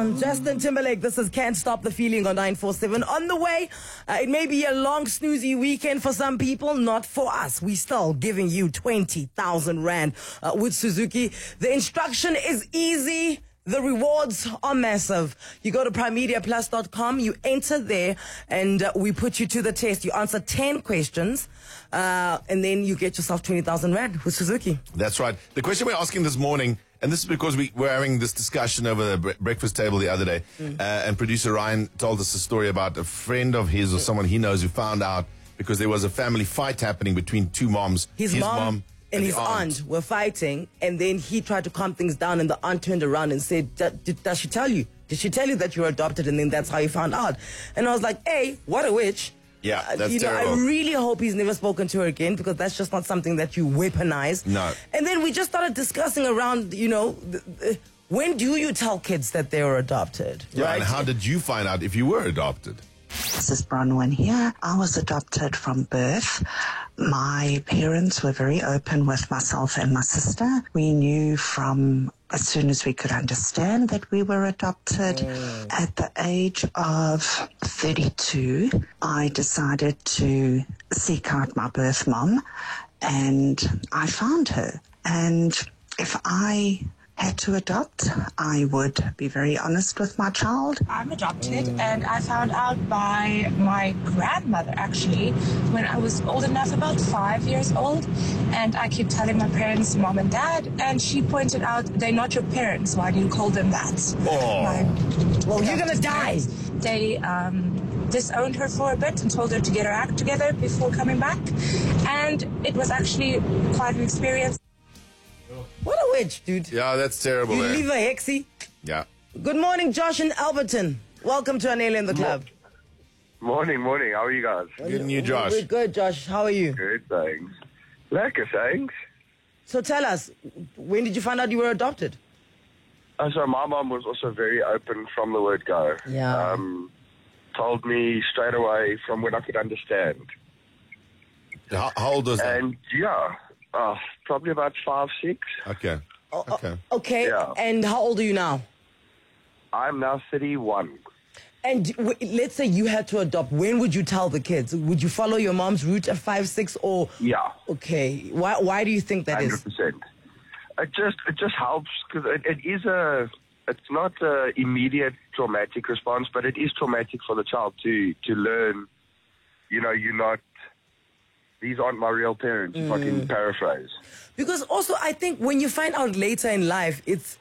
Justin Timberlake, this is Can't Stop the Feeling on 947. On the way, it may be a long snoozy weekend for some people, not for us. We still giving you 20,000 Rand with Suzuki. The instruction is easy. The rewards are massive. You go to primemediaplus.com, you enter there, and we put you to the test. You answer 10 questions, and then you get yourself 20,000 Rand with Suzuki. That's right. The question we're asking this morning, and this is because we were having this discussion over the breakfast table the other day, and producer Ryan told us a story about a friend of his or someone he knows who found out because there was a family fight happening between two moms. His mom and his aunt were fighting, and then he tried to calm things down, and the aunt turned around and said, does she tell you? Did she tell you that you were adopted? And then that's how he found out. And I was like, hey, what a witch. Yeah, that's terrible. I really hope he's never spoken to her again, because that's just not something that you weaponize. No. And then we just started discussing around, when do you tell kids that they were adopted? Yeah, right? and how did you find out if you were adopted? This is Bronwyn here. I was adopted from birth. My parents were very open with myself and my sister. We knew from as soon as we could understand that we were adopted. At the age of 32, I decided to seek out my birth mom, and I found her. And if I had to adopt, I would be very honest with my child. I'm adopted, and I found out by my grandmother, actually, when I was old enough, about 5 years old, and I keep telling my parents, mom and dad, and she pointed out, they're not your parents, why do you call them that? Well, you're gonna die. They disowned her for a bit and told her to get her act together before coming back, and it was actually quite an experience. What a witch, dude. Yeah, that's terrible. You leave a hexie. Yeah. Good morning, Josh in Alberton. Welcome to Anela in the Club. Morning. How are you guys? Good and you, Josh. We're good, Josh. How are you? Good, thanks. Lekker, thanks. So tell us, when did you find out you were adopted? So my mom was also very open from the word go. Yeah. Told me straight away from when I could understand. How old was that? And yeah, probably about 5, 6. Okay. Okay. Yeah. And how old are you now? I'm now 31. And let's say you had to adopt. When would you tell the kids? Would you follow your mom's route at 5, 6, or? Yeah. Okay. Why do you think that 100%. is? It just helps because it's not an immediate traumatic response, but it is traumatic for the child to learn, these aren't my real parents, if I can paraphrase. Because also, I think when you find out later in life, it's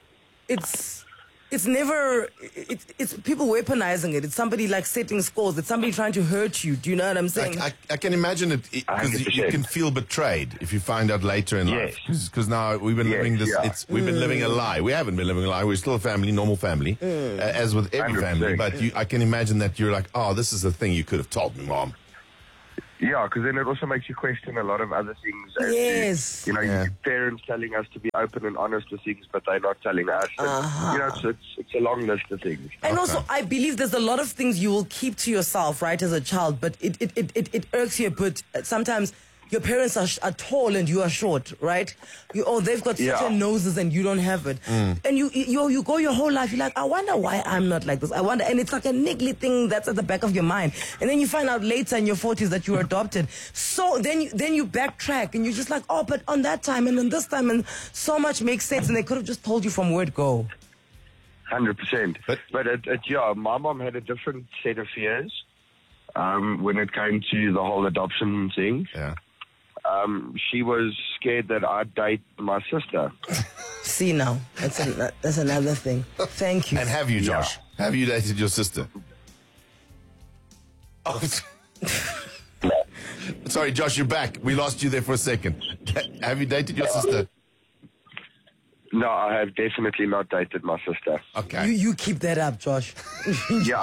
people weaponizing it. It's somebody like setting scores. It's somebody trying to hurt you. Do you know what I'm saying? I can imagine it because you can feel betrayed if you find out later in life. Because now we've been living this. Yeah. We've been living a lie. We haven't been living a lie. We're still a family, normal family, as with every 100%. family. But I can imagine that you're like, oh, this is the thing you could have told me, Mom. Yeah, because then it also makes you question a lot of other things. Yes. Your parents telling us to be open and honest with things, but they're not telling us. And, it's a long list of things. And also, I believe there's a lot of things you will keep to yourself, right, as a child, but it irks you a bit. Sometimes your parents are tall and you are short, right? They've got certain noses and you don't have it. And you go your whole life, you're like, I wonder why I'm not like this. I wonder, and it's like a niggly thing that's at the back of your mind. And then you find out later in your 40s that you were adopted. So then you backtrack and you're just like, oh, but on that time and on this time, and so much makes sense. And they could have just told you from word go. 100%. But my mom had a different set of fears when it came to the whole adoption thing. Yeah. She was scared that I'd date my sister. See now, that's another thing. Thank you. And have you, Josh? Yeah. Have you dated your sister? Oh. Sorry, Josh, you're back. We lost you there for a second. Have you dated your sister? No, I have definitely not dated my sister. Okay. You keep that up, Josh. Yeah.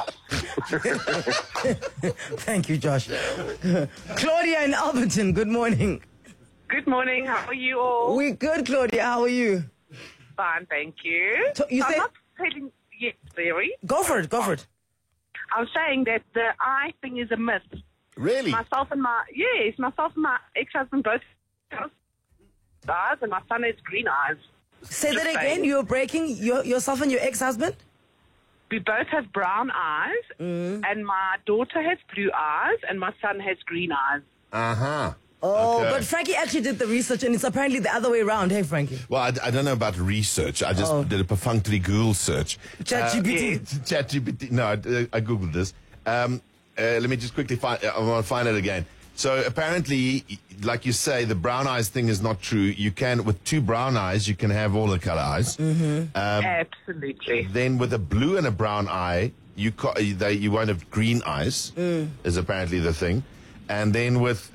Thank you, Josh. Claudia in Alberton, good morning. Good morning. How are you all? We're good, Claudia. How are you? Fine, thank you. So you I'm said... not telling yet, very. Go for it. I'm saying that the eye thing is a myth. Really? Myself and my ex-husband both eyes, and my son has green eyes. Say Just that again. saying. You're breaking yourself and your ex-husband? We both have brown eyes, and my daughter has blue eyes, and my son has green eyes. Oh, Okay. but Frankie actually did the research, and it's apparently the other way around. Hey, Frankie. Well, I don't know about research. I just did a perfunctory Google search. ChatGPT. ChatGPT. No, I Googled this. Let me just quickly find. I want to find it again. So apparently, like you say, the brown eyes thing is not true. You can, with two brown eyes, you can have all the color eyes. Absolutely. Then with a blue and a brown eye, you won't have green eyes. Is apparently the thing. And then with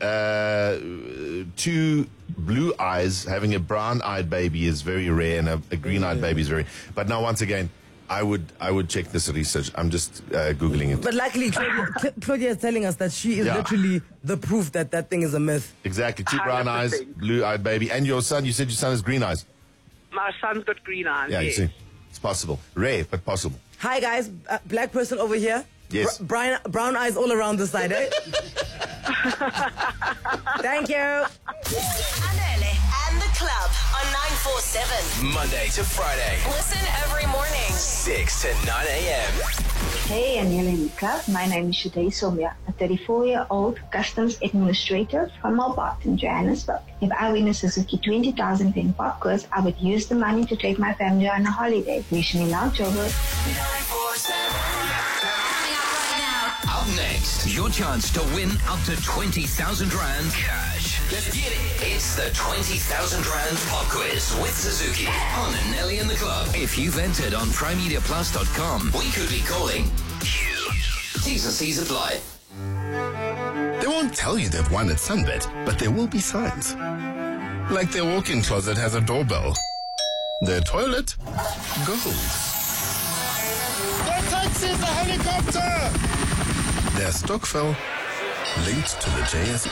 two blue eyes, having a brown-eyed baby is very rare, and a green-eyed baby is very. But now, once again, I would check this research. I'm just Googling it. But luckily, Claudia is telling us that she is literally the proof that that thing is a myth. Exactly. Two brown 100%. eyes, blue-eyed baby. And your son, you said your son has green eyes. My son's got green eyes. Yeah, yes. you see. It's possible. Rare, but possible. Hi, guys. Black person over here. Yes. Brown eyes all around the side, eh? Thank you. Anele and the club on 947. Monday to Friday, Listen every morning. 6 to 9 a.m. Hey, Anele and the club. My name is Shade Somia, a 34-year-old customs administrator from Malbarton, Johannesburg. If I win a Suzuki 20,000 pin pop quiz, I would use the money to take my family on a holiday. Wish me luck, Joburg. 947. Up next, your chance to win up to 20,000 Rand cash. Let's get it. It's the 20,000 Rand pop quiz with Suzuki on Nelly in the Club. If you've entered on primemediaplus.com, we could be calling you. T's and C's apply. They won't tell you they've won at Sunbet, but there will be signs. Like their walk-in closet has a doorbell. Their toilet, gold. Their taxi's a helicopter! Their Stokvel, linked to the JSE.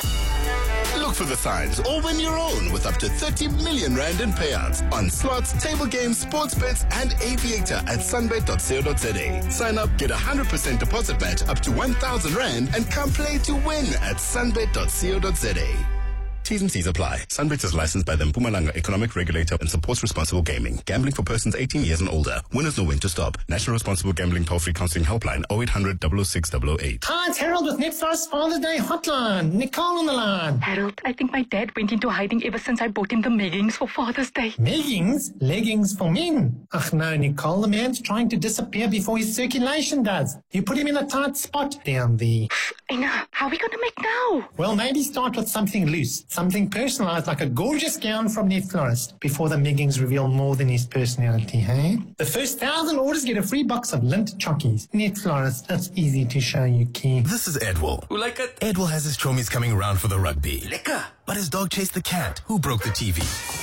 Look for the signs or win your own with up to 30 million Rand in payouts on slots, table games, sports bets, and Aviator at sunbet.co.za. Sign up, get a 100% deposit match up to 1,000 Rand, and come play to win at sunbet.co.za. T's and C's apply. Sunbet is licensed by the Mpumalanga Economic Regulator and supports responsible gaming. Gambling for persons 18 years and older. Winners know when to stop. National Responsible Gambling Toll-Free Counseling Helpline 0800 006 008. Hi, it's Harold with Netflix Father's Day Hotline. Nicole on the line. Harold, I think my dad went into hiding ever since I bought him the leggings for Father's Day. Leggings? Leggings for men? Ach no, Nicole, the man's trying to disappear before his circulation does. You put him in a tight spot down there. I know. How are we going to make now? Well, maybe start with something loose. Something personalized like a gorgeous gown from Net Florist before the leggings reveal more than his personality, hey? The first 1,000 orders get a free box of lint chockies. Net Florist, that's easy to show you care. This is Edwell. Who like it? Edwell has his chommies coming around for the rugby. Lekker. But his dog chased the cat, who broke the TV.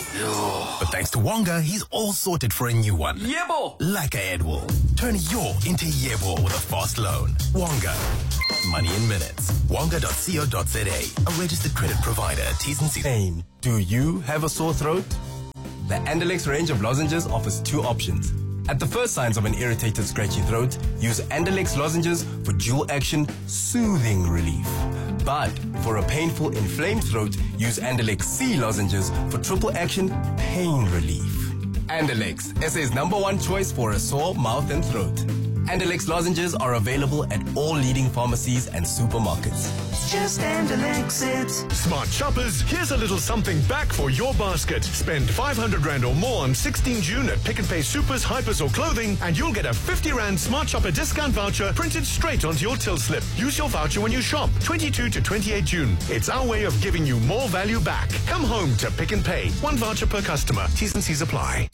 Yo. But thanks to Wonga, he's all sorted for a new one. Yebo. Like a Edwell. Turn your into Yebo with a fast loan. Wonga. Money in minutes. Wonga.co.za. A registered credit provider. T's and C's. Do you have a sore throat? The Andalex range of lozenges offers two options. At the first signs of an irritated, scratchy throat, use Andalex lozenges for dual action, soothing relief. But for a painful, inflamed throat, use Andalex C lozenges for triple action, pain relief. Andalex, SA's #1 choice for a sore mouth and throat. Andalex lozenges are available at all leading pharmacies and supermarkets. Just Andalex it. Smart shoppers, here's a little something back for your basket. Spend 500 Rand or more on 16 June at Pick n Pay Supers, Hypers or Clothing, and you'll get a 50 Rand Smart Shopper discount voucher printed straight onto your till slip. Use your voucher when you shop, 22 to 28 June. It's our way of giving you more value back. Come home to Pick n Pay. One voucher per customer. T's and C's apply.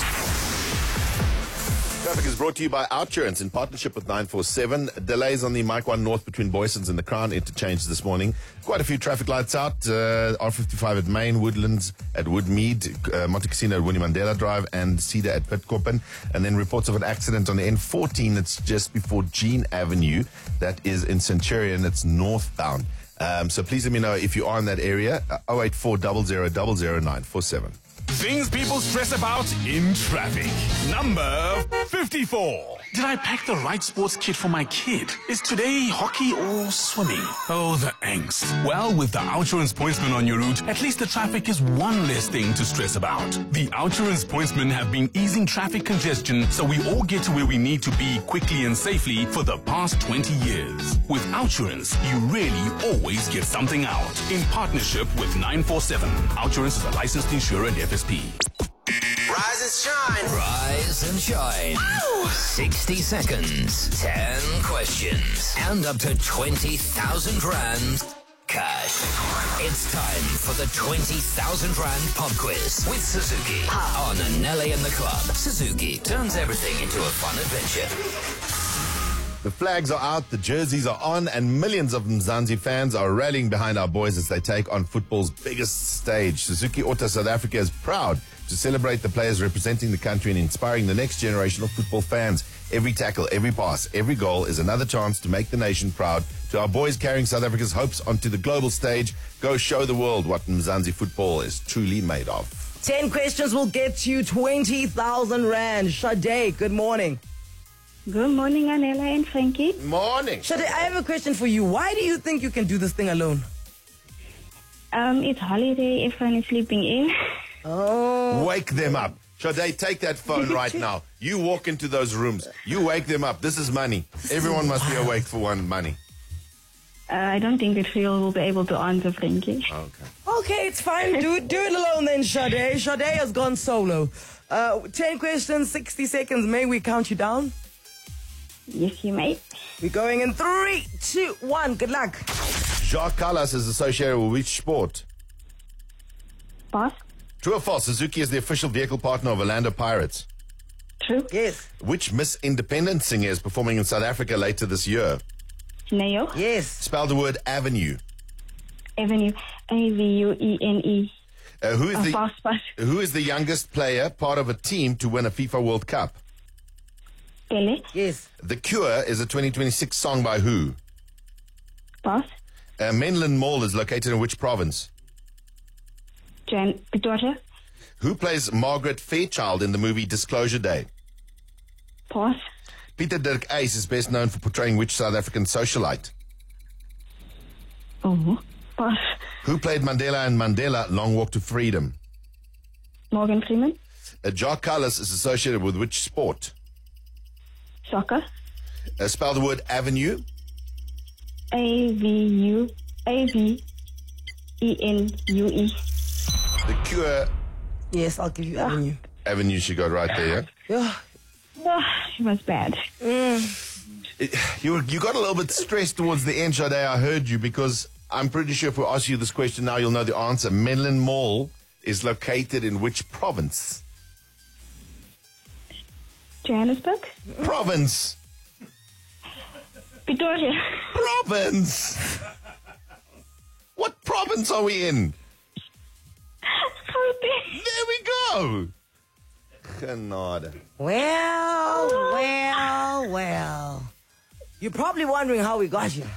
Traffic is brought to you by Outsurance in partnership with 947. Delays on the Mike 1 North between Boysons and the Crown interchange this morning. Quite a few traffic lights out. R55 at Main, Woodlands at Woodmead, Monte Cassino at Winnie Mandela Drive, and Cedar at Pitkoppen. And then reports of an accident on the N14 that's just before Jean Avenue. That is in Centurion. It's northbound. So please let me know if you are in that area. 084 00 00947. Things people stress about in traffic. Number 54. Did I pack the right sports kit for my kid? Is today hockey or swimming? Oh, the angst. Well, with the Outsurance Pointsman on your route, at least the traffic is one less thing to stress about. The Outsurance Pointsmen have been easing traffic congestion so we all get to where we need to be quickly and safely for the past 20 years. With Outsurance, you really always get something out. In partnership with 947. Outsurance is a licensed insurer and FSP. Rise and shine. Rise and shine. Ow! 60 seconds, 10 questions, and up to 20,000 rand cash. It's time for the 20,000 rand pop quiz with Suzuki on Anele and the Club. Suzuki turns everything into a fun adventure. The flags are out, the jerseys are on, and millions of Mzansi fans are rallying behind our boys as they take on football's biggest stage. Suzuki Auto South Africa is proud to celebrate the players representing the country and inspiring the next generation of football fans. Every tackle, every pass, every goal is another chance to make the nation proud. To our boys carrying South Africa's hopes onto the global stage, go show the world what Mzansi football is truly made of. 10 questions will get you 20,000 rand. Sade, good morning. Good morning, Anela and Frankie. Morning. Sade, I have a question for you. Why do you think you can do this thing alone? It's holiday. Everyone is sleeping in. Oh. Wake them up. Sade, take that phone right now. You walk into those rooms. You wake them up. This is money. Everyone must be awake for one money. I don't think that Phil will be able to answer, Frankie. Okay, it's fine. Do it alone then, Sade. Sade has gone solo. 10 questions, 60 seconds. May we count you down? Yes, you may. We're going in 3, 2, 1. Good luck. Jacques Callas is associated with which sport? Pass. True or false? Suzuki is the official vehicle partner of Orlando Pirates. True. Yes. Which Miss Independent singer is performing in South Africa later this year? Neo. Yes. Spell the word avenue. Avenue. Avune. Who is the youngest player part of a team to win a FIFA World Cup? Pele. Yes. The Cure is a 2026 song by who? Pass. Menlyn Mall is located in which province? Pretoria. Who plays Margaret Fairchild in the movie Disclosure Day? Pass. Peter Dirk Uys is best known for portraying which South African socialite? Oh, pass. Who played Mandela in Mandela Long Walk to Freedom? Morgan Freeman. Jacques Callas is associated with which sport? Soccer. Spell the word avenue. Avenue. The Cure. Yes, I'll give you avenue. Avenue, she got right there, yeah? Oh, it was bad. You got a little bit stressed towards the end, Sade. I heard you because I'm pretty sure if we ask you this question now, you'll know the answer. Menlyn Mall is located in which province? Johannesburg. Province. Pretoria. Province. What province are we in? There we go. Genade. Well. You're probably wondering how we got you.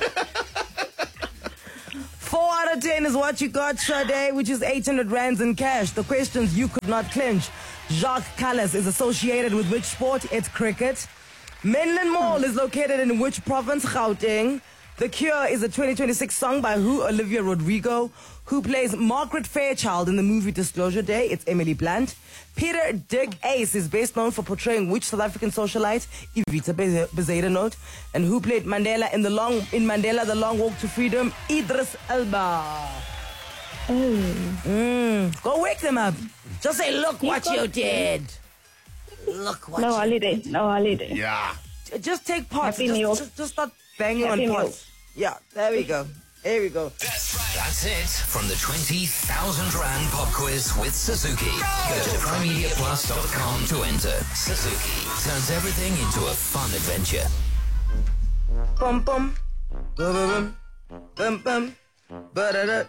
4 out of 10 is what you got, Sade, which is 800 rands in cash. The questions you could not clinch. Jacques Callas is associated with which sport? It's cricket. Menlyn Mall is located in which province? Gauteng. The Cure is a 2026 song by who? Olivia Rodrigo. Who plays Margaret Fairchild in the movie Disclosure Day? It's Emily Blunt. Peter Dirk Uys is best known for portraying which South African socialite? Evita Bezuidenhout. And who played Mandela in Mandela The Long Walk to Freedom? Idris Elba. Go wake them up. Just say, look what you did. Look what No holiday. Yeah. Just take part. Just start banging Happy on Meal. pots. Yeah, there we go. There we go. That's it from the 20,000 Rand Pop Quiz with Suzuki. Go to PrimeMediaPlus.com to enter. Suzuki turns everything into a fun adventure. Bum bum. Bum bum. Bum bum. Ba-da-da.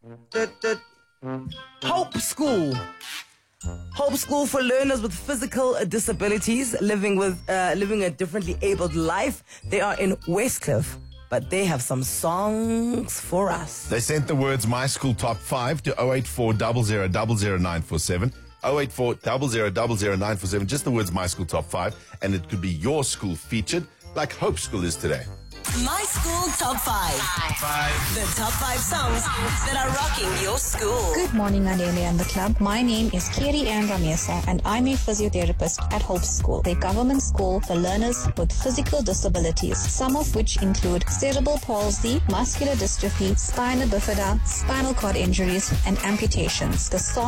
Hope School. Hope School for learners with physical disabilities living a differently abled life. They are in Westcliff, but they have some songs for us. They sent the words My School Top 5 to 084 000947. 084 00 947. Just the words My School Top 5. And it could be your school featured, like Hope School is today. My School Top 5. The top 5 songs that are rocking your school. Good morning, Adele and the club. My name is Kiri Ann Ramesa and I'm a physiotherapist at Hope School, a government school for learners with physical disabilities, some of which include cerebral palsy, muscular dystrophy, spina bifida, spinal cord injuries, and amputations. The song